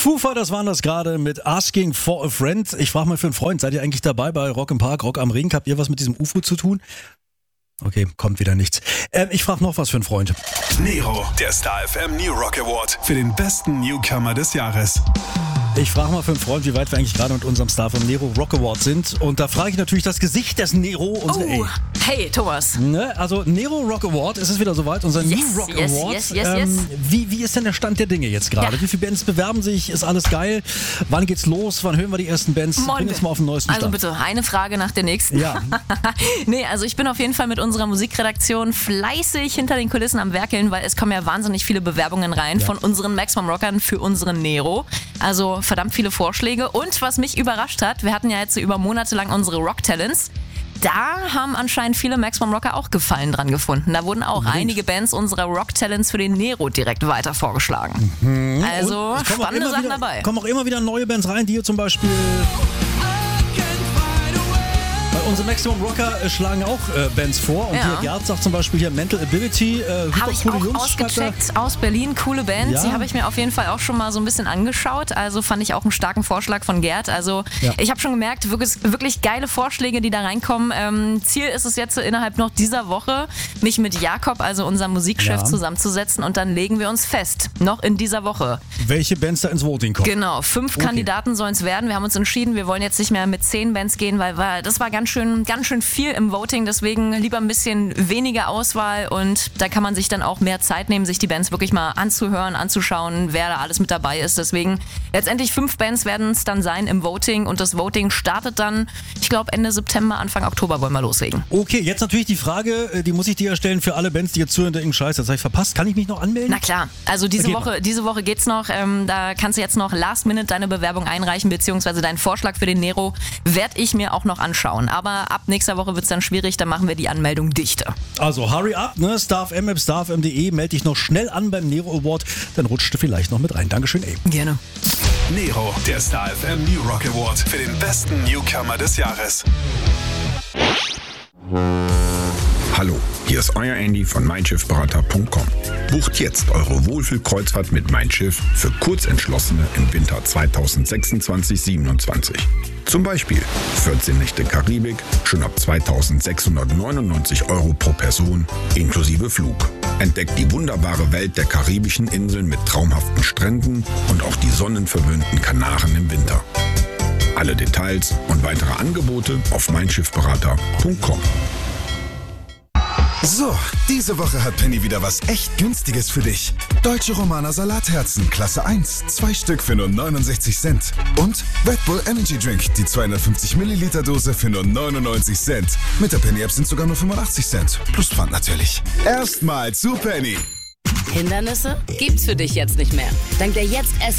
Foo Fighters waren das gerade mit Asking for a Friend. Ich frage mal für einen Freund, seid ihr eigentlich dabei bei Rock im Park, Rock am Ring? Habt ihr was mit diesem UFO zu tun? Okay, kommt wieder nichts. Ich frage noch was für einen Freund. Nero, der Star FM New Rock Award für den besten Newcomer des Jahres. Ich frage mal für einen Freund, wie weit wir eigentlich gerade mit unserem Star vom Nero Rock Award sind. Und da frage ich natürlich das Gesicht des Nero. Hey, Thomas. Ne? Also Nero Rock Award, es ist wieder soweit, unser New Rock Award. Yes. Wie ist denn der Stand der Dinge jetzt gerade? Ja. Wie viele Bands bewerben sich? Ist alles geil? Wann geht's los? Wann hören wir die ersten Bands? Bring jetzt mal auf den neuesten Stand. Also bitte, eine Frage nach der nächsten. Ja. Nee, also ich bin auf jeden Fall mit unserer Musikredaktion fleißig hinter den Kulissen am Werkeln, weil es kommen ja wahnsinnig viele Bewerbungen rein von unseren Maximum Rockern für unseren Nero. Also verdammt viele Vorschläge. Und was mich überrascht hat, wir hatten ja jetzt so über Monate lang unsere Rock Talents. Da haben anscheinend viele Maximum Rocker auch Gefallen dran gefunden. Da wurden auch einige Bands unserer Rock Talents für den Nero direkt weiter vorgeschlagen. Also spannende Sachen dabei. Kommen auch immer wieder neue Bands rein, die hier zum Beispiel... Unsere Maximum Rocker schlagen auch Bands vor. Und hier Gerd sagt zum Beispiel hier Mental Ability. Habe ich auch ausgecheckt aus Berlin. Coole Bands. Ja. Die habe ich mir auf jeden Fall auch schon mal so ein bisschen angeschaut. Also fand ich auch einen starken Vorschlag von Gerd. Also ich habe schon gemerkt, wirklich geile Vorschläge, die da reinkommen. Ziel ist es jetzt innerhalb noch dieser Woche, mich mit Jakob, also unserem Musikchef, zusammenzusetzen. Und dann legen wir uns fest, noch in dieser Woche. Welche Bands da ins Voting kommen. Genau, 5 Kandidaten sollen es werden. Wir haben uns entschieden, wir wollen jetzt nicht mehr mit 10 Bands gehen, weil das war ganz schön viel im Voting, deswegen lieber ein bisschen weniger Auswahl und da kann man sich dann auch mehr Zeit nehmen, sich die Bands wirklich mal anzuhören, anzuschauen, wer da alles mit dabei ist. Deswegen letztendlich 5 Bands werden es dann sein im Voting und das Voting startet dann, ich glaube Ende September, Anfang Oktober wollen wir loslegen. Okay, jetzt natürlich die Frage, die muss ich dir stellen für alle Bands, die jetzt zuhören und denken, scheiße, das habe ich verpasst. Kann ich mich noch anmelden? Na klar, also diese Woche geht's noch, da kannst du jetzt noch last minute deine Bewerbung einreichen, beziehungsweise deinen Vorschlag für den Nero werde ich mir auch noch anschauen, aber ab nächster Woche wird es dann schwierig, dann machen wir die Anmeldung dichter. Also hurry up, ne? StarFM, starfm.de, melde dich noch schnell an beim Nero Award, dann rutscht du vielleicht noch mit rein. Dankeschön, ey. Gerne. Nero, der Star FM New Rock Award für den besten Newcomer des Jahres. Hallo, hier ist euer Andy von meinschiffberater.com. Bucht jetzt eure Wohlfühlkreuzfahrt mit Mein Schiff für Kurzentschlossene im Winter 2026-27. Zum Beispiel 14 Nächte Karibik, schon ab 2.699 € pro Person, inklusive Flug. Entdeckt die wunderbare Welt der karibischen Inseln mit traumhaften Stränden und auch die sonnenverwöhnten Kanaren im Winter. Alle Details und weitere Angebote auf meinschiffberater.com. So, diese Woche hat Penny wieder was echt Günstiges für dich. Deutsche Romaner Salatherzen, Klasse 1, 2 Stück für nur 69 Cent. Und Red Bull Energy Drink, die 250 Milliliter Dose für nur 99 Cent. Mit der Penny App sind sogar nur 85 Cent. Plus Pfand natürlich. Erstmal zu Penny. Hindernisse gibt's für dich jetzt nicht mehr. Dank der Jetzt